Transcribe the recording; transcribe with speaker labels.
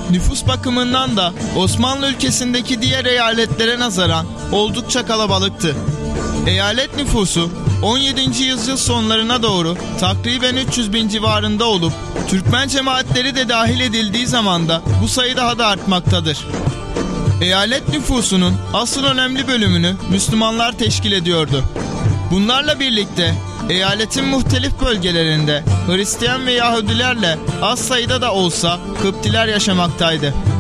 Speaker 1: nüfus bakımından da Osmanlı ülkesindeki diğer eyaletlere nazaran oldukça kalabalıktı. Eyalet nüfusu 17. yüzyıl sonlarına doğru takriben 300 bin civarında olup Türkmen cemaatleri de dahil edildiği zaman da bu sayı daha da artmaktadır. Eyalet nüfusunun asıl önemli bölümünü Müslümanlar teşkil ediyordu. Bunlarla birlikte eyaletin muhtelif bölgelerinde Hristiyan ve Yahudilerle az sayıda da olsa Kıptiler yaşamaktaydı.